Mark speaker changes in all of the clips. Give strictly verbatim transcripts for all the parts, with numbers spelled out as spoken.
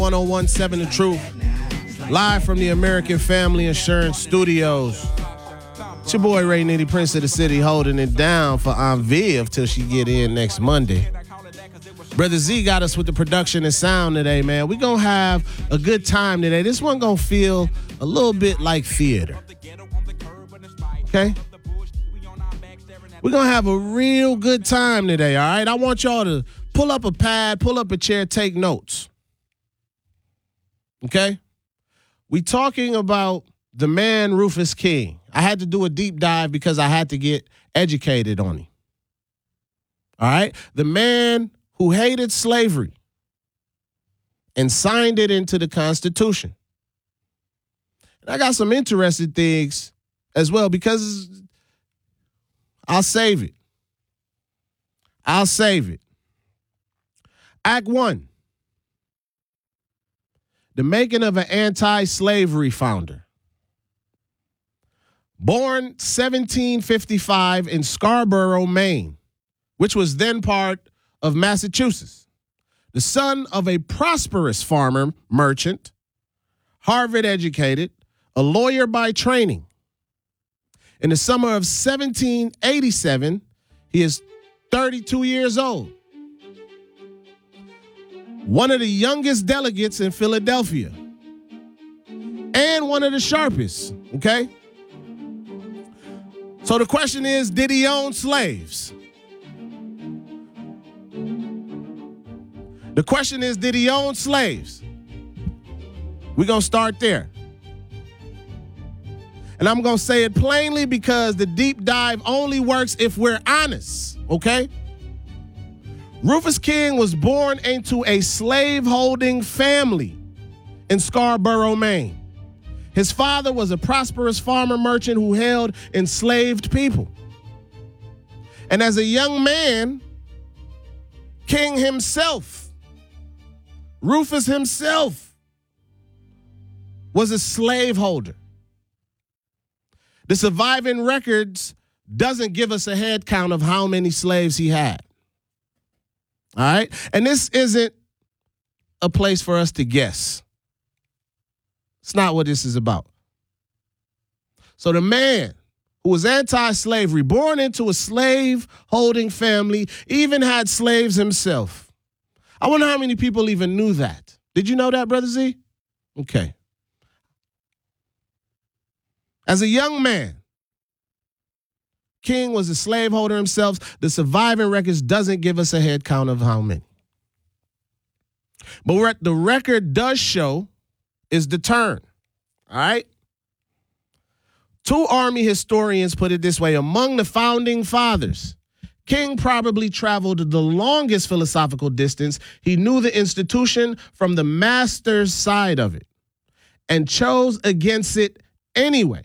Speaker 1: one oh one point seven The Truth, live from the American Family Insurance Studios. It's your boy Ray Nitty, Prince of the City, holding it down for Aunt Viv till she get in next Monday. Brother Z got us with the production and sound today, man. We're going to have a good time today. This one going to feel a little bit like theater. Okay? We're going to have a real good time today, all right? I want y'all to pull up a pad, pull up a chair, take notes. Okay? We talking about the man Rufus King. I had to do a deep dive because I had to get educated on him. All right? The man who hated slavery and signed it into the Constitution. And I got some interesting things as well because I'll save it. I'll save it. Act one. The making of an anti-slavery founder. Born seventeen fifty-five in Scarborough, Maine, which was then part of Massachusetts. The son of a prosperous farmer, merchant, Harvard educated, a lawyer by training. In the summer of seventeen eighty-seven, he is thirty-two years old. One of the youngest delegates in Philadelphia. And one of the sharpest, okay? So the question is, did he own slaves? The question is, did he own slaves? We're going to start there. And I'm going to say it plainly because the deep dive only works if we're honest, okay? Rufus King was born into a slave-holding family in Scarborough, Maine. His father was a prosperous farmer merchant who held enslaved people. And as a young man, King himself, Rufus himself, was a slaveholder. The surviving records doesn't give us a head count of how many slaves he had. All right? And this isn't a place for us to guess. It's not what this is about. So the man who was anti-slavery, born into a slave-holding family, even had slaves himself. I wonder how many people even knew that. Did you know that, Brother Z? Okay. As a young man, King was a slaveholder himself. The surviving records doesn't give us a head count of how many. But what the record does show is the turn. All right? Two Army historians put it this way. Among the founding fathers, King probably traveled the longest philosophical distance. He knew the institution from the master's side of it and chose against it anyway.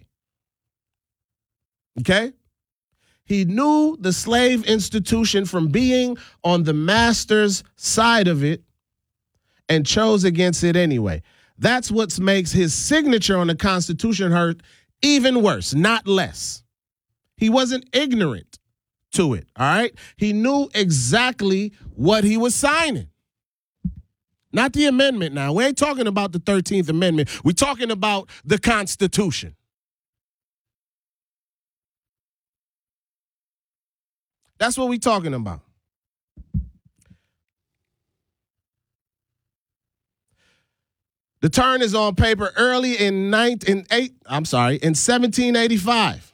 Speaker 1: Okay? He knew the slave institution from being on the master's side of it and chose against it anyway. That's what makes his signature on the Constitution hurt even worse, not less. He wasn't ignorant to it, all right? He knew exactly what he was signing. Not the amendment now. We ain't talking about the thirteenth Amendment. We're talking about the Constitution. That's what we're talking about. The turn is on paper early in nineteen eight. I'm sorry, in seventeen eighty-five.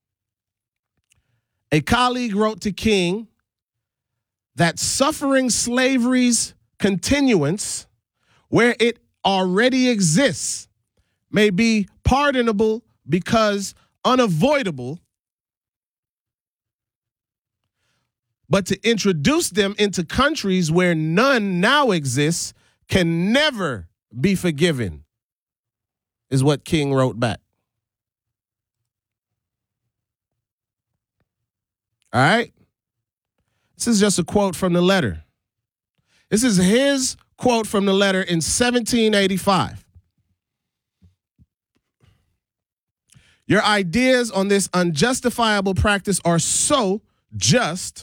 Speaker 1: A colleague wrote to King that suffering slavery's continuance, where it already exists, may be pardonable because unavoidable, but to introduce them into countries where none now exists can never be forgiven, is what King wrote back. All right? This is just a quote from the letter. This is his quote from the letter in seventeen eighty-five. Your ideas on this unjustifiable practice are so just